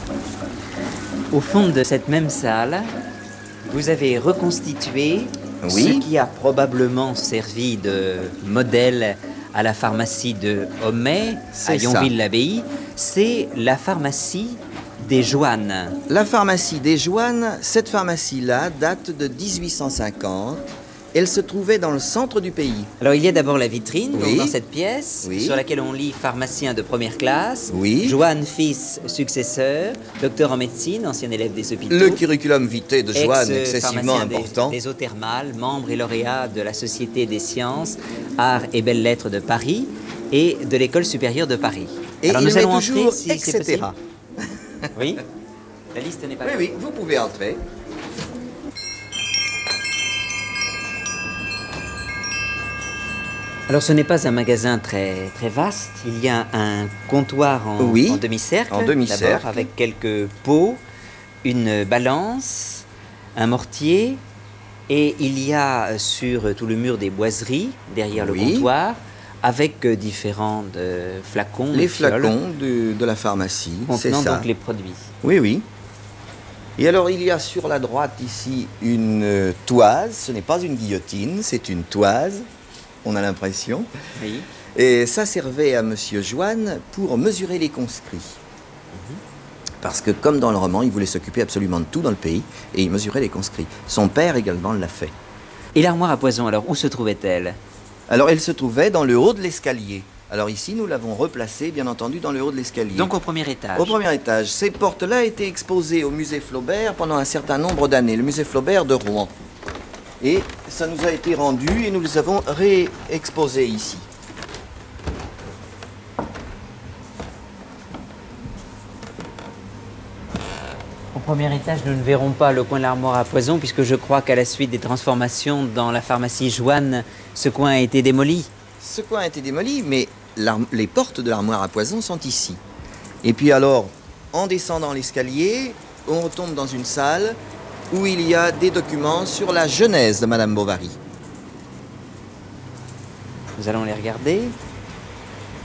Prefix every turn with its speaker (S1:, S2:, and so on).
S1: Au fond de cette même salle, vous avez reconstitué
S2: Oui.
S1: ce qui a probablement servi de modèle à la pharmacie de Homais, à
S2: C'est ça.
S1: Yonville-l'Abbaye. C'est la pharmacie des Joannes.
S2: La pharmacie des Joannes, cette pharmacie-là date de 1850. Elle se trouvait dans le centre du pays.
S1: Alors il y a d'abord la vitrine, donc,
S2: Oui.
S1: dans cette pièce,
S2: Oui.
S1: sur laquelle on lit pharmacien de première classe,
S2: Oui.
S1: Joanne fils, successeur, docteur en médecine, ancien élève des hôpitaux.
S2: Le curriculum vitae de Joanne, excessivement
S1: Ex-pharmacien
S2: important.
S1: des eaux thermales, membre et lauréat de la Société des sciences, arts et belles lettres de Paris et de l'École supérieure de Paris.
S2: Et
S1: Alors
S2: il
S1: nous
S2: met
S1: allons
S2: toujours
S1: entrer, si c'est
S2: etc.
S1: possible. Oui. La liste n'est pas
S2: Oui, oui, vous pouvez entrer.
S1: Alors ce n'est pas un magasin très vaste. Il y a un comptoir en,
S2: Oui,
S1: en demi-cercle.
S2: en demi-cercle.
S1: D'abord, avec quelques pots, une balance, un mortier. Et il y a sur tout le mur des boiseries, derrière le
S2: Oui.
S1: comptoir, avec différents flacons.
S2: Les
S1: et fioles
S2: flacons de la pharmacie, c'est
S1: contenant
S2: ça.
S1: donc les produits.
S2: Oui, oui. Et alors, il y a sur la droite ici une toise. Ce n'est pas une guillotine, c'est une toise. On a l'impression.
S1: Oui.
S2: Et ça servait à Monsieur Joanne pour mesurer les conscrits. Parce que, comme dans le roman, il voulait s'occuper absolument de tout dans le pays et il mesurait les conscrits. Son père également l'a fait.
S1: Et l'armoire à poison, alors, où se trouvait-elle?
S2: Alors, elle se trouvait dans le haut de l'escalier. Alors ici, nous l'avons replacée, bien entendu, dans le haut de l'escalier.
S1: Donc au premier étage.
S2: Au premier étage. Ces portes-là étaient exposées au musée Flaubert pendant un certain nombre d'années, le musée Flaubert de Rouen. Et ça nous a été rendu et nous les avons réexposées ici.
S1: Au premier étage, nous ne verrons pas le coin de l'armoire à poison, puisque je crois qu'à la suite des transformations dans la pharmacie Joanne, ce coin a été démoli.
S2: Ce coin a été démoli, mais les portes de l'armoire à poison sont ici. Et puis alors, en descendant l'escalier, on retombe dans une salle où il y a des documents sur la genèse de Madame Bovary.
S1: Nous allons les regarder.